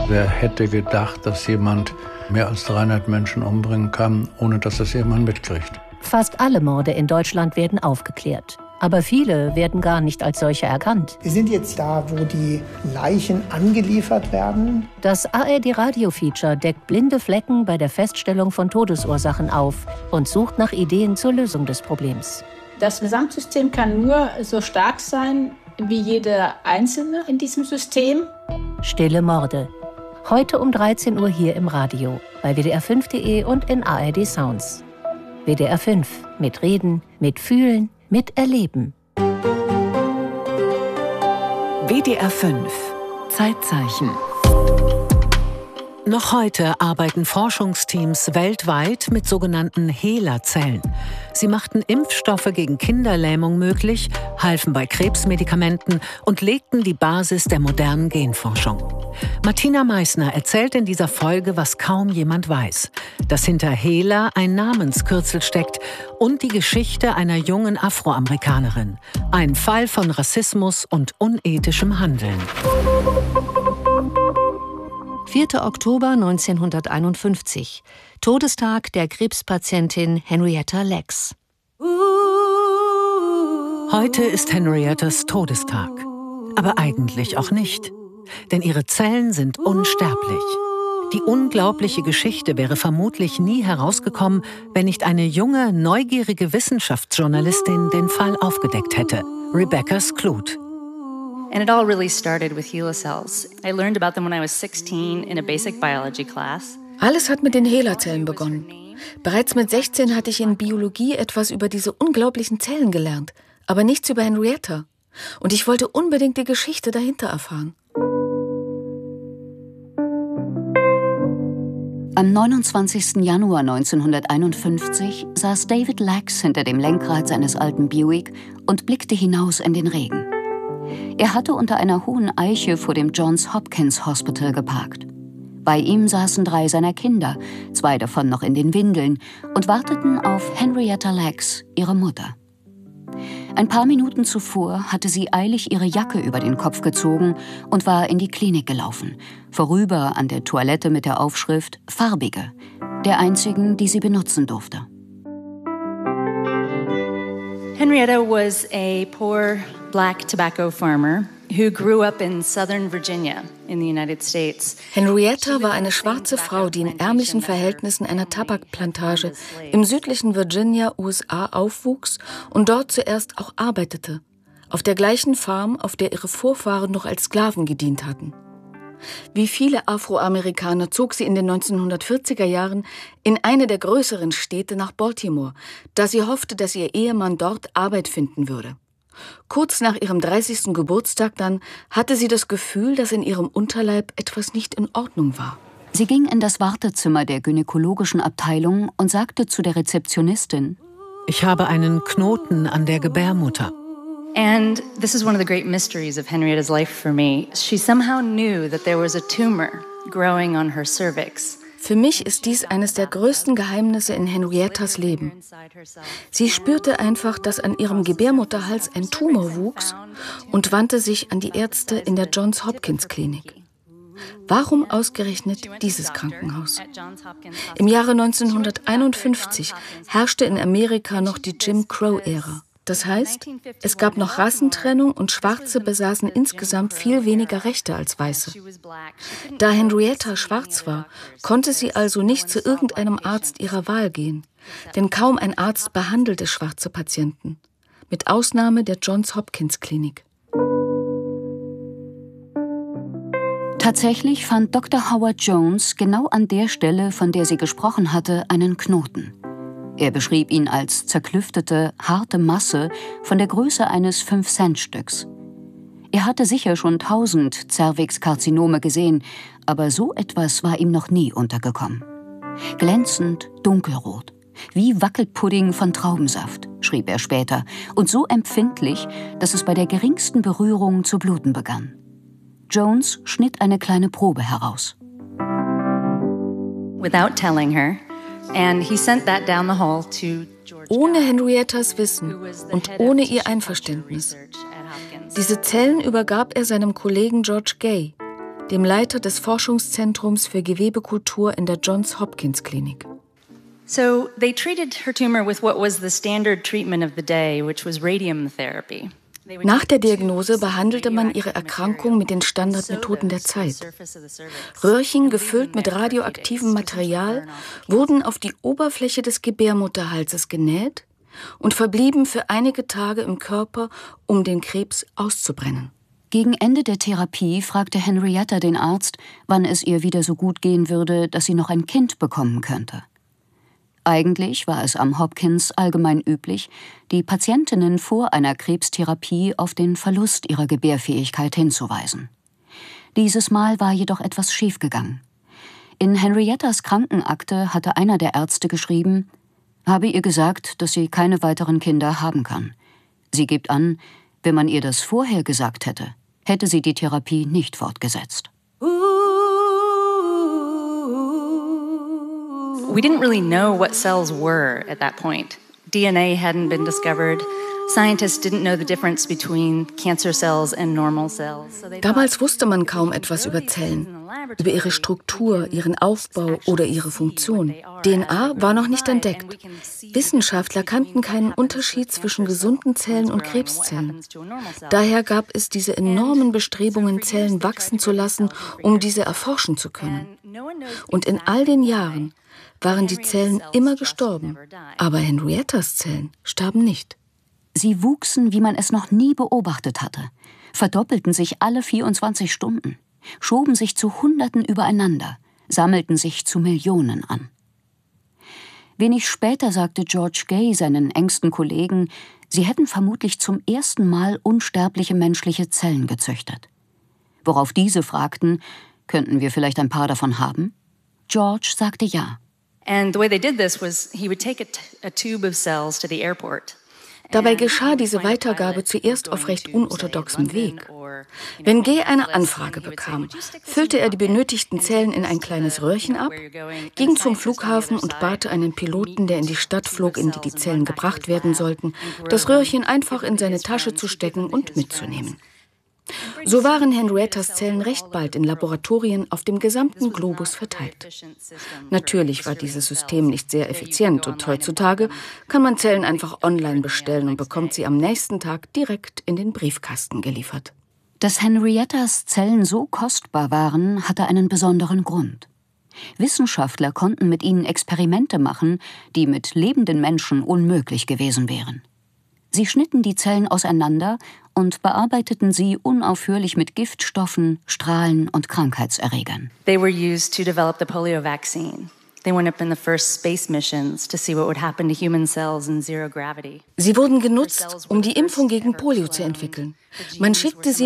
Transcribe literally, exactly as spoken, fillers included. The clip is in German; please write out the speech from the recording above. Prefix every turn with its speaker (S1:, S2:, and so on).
S1: Wer hätte gedacht, dass jemand mehr als dreihundert Menschen umbringen kann, ohne dass das jemand mitkriegt?
S2: Fast alle Morde in Deutschland werden aufgeklärt. Aber viele werden gar nicht als solche erkannt.
S3: Wir sind jetzt da, wo die Leichen angeliefert werden.
S2: Das A R D-Radio-Feature deckt blinde Flecken bei der Feststellung von Todesursachen auf und sucht nach Ideen zur Lösung des Problems.
S4: Das Gesamtsystem kann nur so stark sein, wie jeder Einzelne in diesem System.
S2: Stille Morde. Heute um dreizehn Uhr hier im Radio, bei W D R fünf punkt de und in A R D Sounds. W D R fünf. Mit Reden, mit Fühlen, mit Erleben.
S5: W D R fünf. Zeitzeichen. Noch heute arbeiten Forschungsteams weltweit mit sogenannten HeLa-Zellen. Sie machten Impfstoffe gegen Kinderlähmung möglich, halfen bei Krebsmedikamenten und legten die Basis der modernen Genforschung. Martina Meissner erzählt in dieser Folge, was kaum jemand weiß. Dass hinter HeLa ein Namenskürzel steckt und die Geschichte einer jungen Afroamerikanerin. Ein Fall von Rassismus und unethischem Handeln.
S2: vierter Oktober neunzehnhunderteinundfünfzig. Todestag der Krebspatientin Henrietta Lacks.
S5: Heute ist Henriettas Todestag. Aber eigentlich auch nicht. Denn ihre Zellen sind unsterblich. Die unglaubliche Geschichte wäre vermutlich nie herausgekommen, wenn nicht eine junge, neugierige Wissenschaftsjournalistin den Fall aufgedeckt hätte. Rebecca Skloot.
S6: And it all really started with HeLa cells. I learned about them when I was sixteen in a basic biology class.
S7: Alles hat mit den HeLa-Zellen begonnen. Bereits mit sechzehn hatte ich in Biologie etwas über diese unglaublichen Zellen gelernt, aber nichts über Henrietta. Und ich wollte unbedingt die Geschichte dahinter erfahren.
S8: Am neunundzwanzigsten Januar neunzehnhunderteinundfünfzig saß David Lacks hinter dem Lenkrad seines alten Buick und blickte hinaus in den Regen. Er hatte unter einer hohen Eiche vor dem Johns Hopkins Hospital geparkt. Bei ihm saßen drei seiner Kinder, zwei davon noch in den Windeln, und warteten auf Henrietta Lacks, ihre Mutter. Ein paar Minuten zuvor hatte sie eilig ihre Jacke über den Kopf gezogen und war in die Klinik gelaufen, vorüber an der Toilette mit der Aufschrift »Farbige«, der einzigen, die sie benutzen durfte.
S6: Henrietta was a poor black tobacco farmer who grew up in southern Virginia in the United States.
S7: Henrietta war eine schwarze Frau, die in ärmlichen Verhältnissen einer Tabakplantage im südlichen Virginia, U S A, aufwuchs und dort zuerst auch arbeitete. Auf der gleichen Farm, auf der ihre Vorfahren noch als Sklaven gedient hatten. Wie viele Afroamerikaner zog sie in den neunzehnhundertvierziger Jahren in eine der größeren Städte nach Baltimore, da sie hoffte, dass ihr Ehemann dort Arbeit finden würde. Kurz nach ihrem dreißigsten Geburtstag dann hatte sie das Gefühl, dass in ihrem Unterleib etwas nicht in Ordnung war.
S8: Sie ging in das Wartezimmer der gynäkologischen Abteilung und sagte zu der Rezeptionistin:
S5: Ich habe einen Knoten an der Gebärmutter.
S6: And this is one of the great mysteries of Henrietta's life for me. She somehow knew that there was a tumor growing on her cervix.
S7: Für mich ist dies eines der größten Geheimnisse in Henriettas Leben. Sie spürte einfach, dass an ihrem Gebärmutterhals ein Tumor wuchs und wandte sich an die Ärzte in der Johns Hopkins Klinik. Warum ausgerechnet dieses Krankenhaus? Im Jahre neunzehnhunderteinundfünfzig herrschte in Amerika noch die Jim Crow-Ära. Das heißt, es gab noch Rassentrennung und Schwarze besaßen insgesamt viel weniger Rechte als Weiße. Da Henrietta schwarz war, konnte sie also nicht zu irgendeinem Arzt ihrer Wahl gehen, denn kaum ein Arzt behandelte schwarze Patienten, mit Ausnahme der Johns Hopkins Klinik.
S8: Tatsächlich fand Doktor Howard Jones genau an der Stelle, von der sie gesprochen hatte, einen Knoten. Er beschrieb ihn als zerklüftete, harte Masse von der Größe eines fünf-Cent-Stücks. Er hatte sicher schon tausend Zervixkarzinome gesehen, aber so etwas war ihm noch nie untergekommen. Glänzend dunkelrot, wie Wackelpudding von Traubensaft, schrieb er später, und so empfindlich, dass es bei der geringsten Berührung zu bluten begann. Jones schnitt eine kleine Probe heraus.
S6: Without telling her. And he sent that down the hall to George
S7: ohne Henriettas Wissen und ohne ihr Einverständnis. Diese Zellen übergab er seinem Kollegen George Gay. dem Leiter des Forschungszentrums für Gewebekultur in der Johns Hopkins Klinik.
S6: So they treated her tumor with what was the standard treatment of the day, which was radium therapy.
S7: Nach der Diagnose behandelte man ihre Erkrankung mit den Standardmethoden der Zeit. Röhrchen, gefüllt mit radioaktivem Material, wurden auf die Oberfläche des Gebärmutterhalses genäht und verblieben für einige Tage im Körper, um den Krebs auszubrennen.
S8: Gegen Ende der Therapie fragte Henrietta den Arzt, wann es ihr wieder so gut gehen würde, dass sie noch ein Kind bekommen könnte. Eigentlich war es am Hopkins allgemein üblich, die Patientinnen vor einer Krebstherapie auf den Verlust ihrer Gebärfähigkeit hinzuweisen. Dieses Mal war jedoch etwas schiefgegangen. In Henriettas Krankenakte hatte einer der Ärzte geschrieben, habe ihr gesagt, dass sie keine weiteren Kinder haben kann. Sie gibt an, wenn man ihr das vorher gesagt hätte, hätte sie die Therapie nicht fortgesetzt.
S6: We didn't really know what cells were at that point. D N A hadn't been discovered. Scientists didn't know the difference between cancer cells and normal cells.
S7: Damals wusste man kaum etwas über Zellen, über ihre Struktur, ihren Aufbau oder ihre Funktion. D N A war noch nicht entdeckt. Wissenschaftler kannten keinen Unterschied zwischen gesunden Zellen und Krebszellen. Daher gab es diese enormen Bestrebungen, Zellen wachsen zu lassen, um diese erforschen zu können. Und in all den Jahren waren die Zellen immer gestorben, aber Henriettas Zellen starben nicht.
S8: Sie wuchsen, wie man es noch nie beobachtet hatte, verdoppelten sich alle vierundzwanzig Stunden, schoben sich zu Hunderten übereinander, sammelten sich zu Millionen an. Wenig später sagte George Gay seinen engsten Kollegen, sie hätten vermutlich zum ersten Mal unsterbliche menschliche Zellen gezüchtet. Worauf diese fragten, könnten wir vielleicht ein paar davon haben? George sagte ja.
S6: And the way they did this was he would take a, t- a tube of cells to the airport.
S7: Dabei geschah diese Weitergabe zuerst auf recht unorthodoxem Weg. Wenn Gay eine Anfrage bekam, füllte er die benötigten Zellen in ein kleines Röhrchen ab, ging zum Flughafen und bat einen Piloten, der in die Stadt flog, in die die Zellen gebracht werden sollten, das Röhrchen einfach in seine Tasche zu stecken und mitzunehmen. So waren Henriettas Zellen recht bald in Laboratorien auf dem gesamten Globus verteilt. Natürlich war dieses System nicht sehr effizient und heutzutage kann man Zellen einfach online bestellen und bekommt sie am nächsten Tag direkt in den Briefkasten geliefert.
S8: Dass Henriettas Zellen so kostbar waren, hatte einen besonderen Grund. Wissenschaftler konnten mit ihnen Experimente machen, die mit lebenden Menschen unmöglich gewesen wären. Sie schnitten die Zellen auseinander und bearbeiteten sie unaufhörlich mit Giftstoffen, Strahlen und Krankheitserregern.
S6: They were used to develop the polio vaccine. They went up in the first space missions to see what would happen to human cells in zero gravity.
S7: Sie wurden genutzt, um die Impfung gegen Polio zu entwickeln. Man schickte sie